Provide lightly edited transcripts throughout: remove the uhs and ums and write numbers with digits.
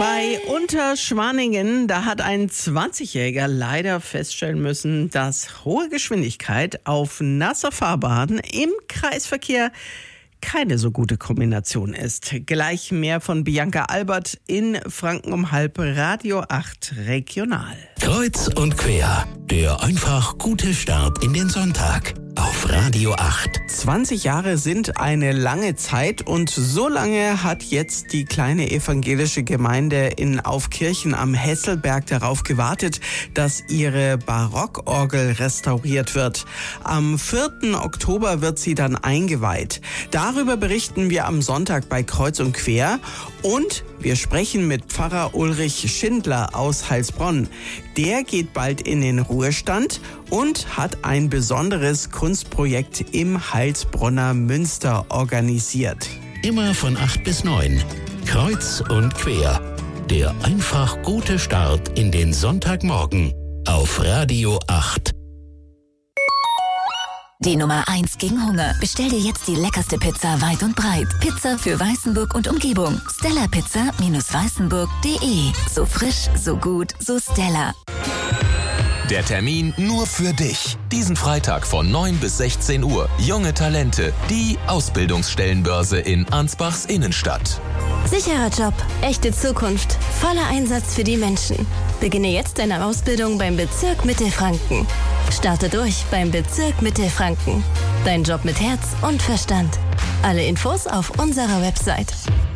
Bei Unterschwaningen, da hat ein 20-Jähriger leider feststellen müssen, dass hohe Geschwindigkeit auf nasser Fahrbahn im Kreisverkehr keine so gute Kombination ist. Gleich mehr von Bianca Albert in Franken um halb, Radio 8 Regional. Kreuz und quer, der einfach gute Start in den Sonntag auf Radio 8. 20 Jahre sind eine lange Zeit und so lange hat jetzt die kleine evangelische Gemeinde in Aufkirchen am Hesselberg darauf gewartet, dass ihre Barockorgel restauriert wird. Am 4. Oktober wird sie dann eingeweiht. Darüber berichten wir am Sonntag bei Kreuz und Quer und wir sprechen mit Pfarrer Ulrich Schindler aus Heilsbronn. Der geht bald in den Ruhestand und hat ein besonderes Kunstprojekt im Heilsbronner Münster organisiert. Immer von 8 bis 9. Kreuz und quer. Der einfach gute Start in den Sonntagmorgen auf Radio 8. Die Nummer 1 gegen Hunger. Bestell dir jetzt die leckerste Pizza weit und breit. Pizza für Weißenburg und Umgebung. StellaPizza-Weißenburg.de. So frisch, so gut, so Stella. Der Termin nur für dich. Diesen Freitag von 9 bis 16 Uhr. Junge Talente. Die Ausbildungsstellenbörse in Ansbachs Innenstadt. Sicherer Job, echte Zukunft, voller Einsatz für die Menschen. Beginne jetzt deine Ausbildung beim Bezirk Mittelfranken. Starte durch beim Bezirk Mittelfranken. Dein Job mit Herz und Verstand. Alle Infos auf unserer Website.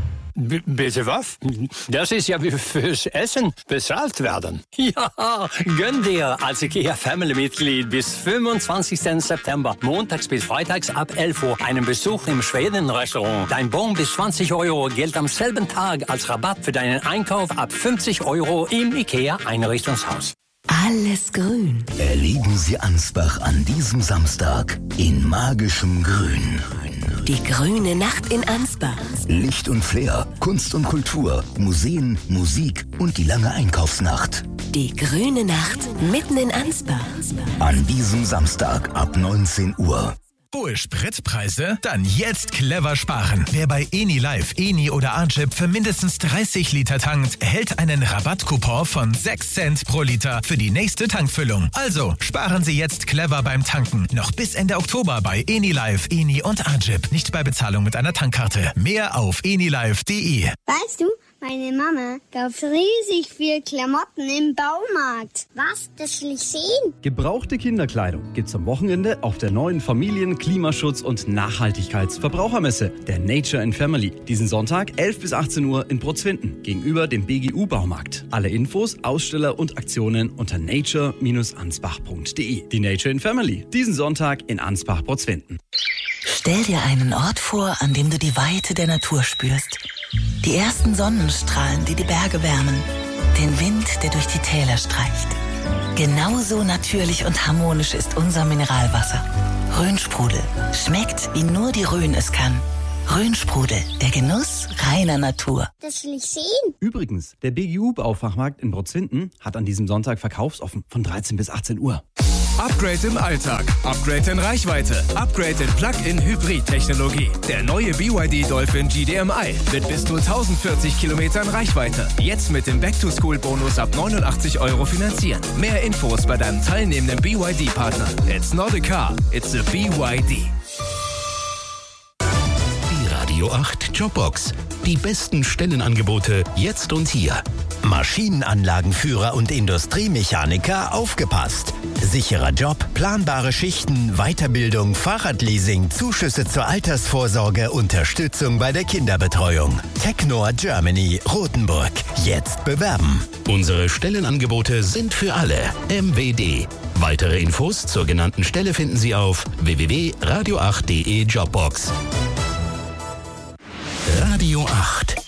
Bitte was? Das ist ja wie fürs Essen bezahlt werden. Ja, gönn dir als IKEA-Family-Mitglied bis 25. September, montags bis freitags ab 11 Uhr, einen Besuch im Schweden-Restaurant. Dein Bon bis 20 € gilt am selben Tag als Rabatt für deinen Einkauf ab 50 € im IKEA-Einrichtungshaus. Alles grün. Erleben Sie Ansbach an diesem Samstag in magischem Grün. Die grüne Nacht in Ansbach. Licht und Flair, Kunst und Kultur, Museen, Musik und die lange Einkaufsnacht. Die grüne Nacht mitten in Ansbach. An diesem Samstag ab 19 Uhr. Hohe Spritpreise? Dann jetzt clever sparen. Wer bei Eni Live, Eni oder Archip für mindestens 30 Liter tankt, erhält einen Rabattcoupon von 6 Cent pro Liter für die nächste Tankfüllung. Also sparen Sie jetzt clever beim Tanken. Noch bis Ende Oktober bei Eni Live, Eni und Archip. Nicht bei Bezahlung mit einer Tankkarte. Mehr auf enilive.de. Weißt du, meine Mama kauft riesig viel Klamotten im Baumarkt. Was? Das will ich sehen. Gebrauchte Kinderkleidung gibt's am Wochenende auf der neuen Familien-, Klimaschutz- und Nachhaltigkeitsverbrauchermesse, der Nature and Family. Diesen Sonntag 11 bis 18 Uhr in Brutzwinden gegenüber dem BGU-Baumarkt. Alle Infos, Aussteller und Aktionen unter nature-ansbach.de. Die Nature and Family, diesen Sonntag in Ansbach-Brutzwinden. Stell dir einen Ort vor, an dem du die Weite der Natur spürst. Die ersten Sonnenstrahlen, die die Berge wärmen. Den Wind, der durch die Täler streicht. Genauso natürlich und harmonisch ist unser Mineralwasser. Rhönsprudel. Schmeckt, wie nur die Rhön es kann. Rhönsprudel, der Genuss reiner Natur. Das will ich sehen. Übrigens, der BGU-Baufachmarkt in Brutzwinden hat an diesem Sonntag verkaufsoffen von 13 bis 18 Uhr. Upgrade im Alltag, Upgrade in Reichweite, Upgrade in Plug-in-Hybrid-Technologie. Der neue BYD Dolphin GDMI mit bis zu 1040 Kilometern Reichweite. Jetzt mit dem Back-to-School-Bonus ab 89 € finanzieren. Mehr Infos bei deinem teilnehmenden BYD-Partner. It's not a car, it's a BYD. Die Radio 8 Jobbox. Die besten Stellenangebote jetzt und hier. Maschinenanlagenführer und Industriemechaniker, aufgepasst. Sicherer Job, planbare Schichten, Weiterbildung, Fahrradleasing, Zuschüsse zur Altersvorsorge, Unterstützung bei der Kinderbetreuung. Technor Germany, Rothenburg. Jetzt bewerben. Unsere Stellenangebote sind für alle. MWD. Weitere Infos zur genannten Stelle finden Sie auf www.radio8.de Jobbox. Radio 8.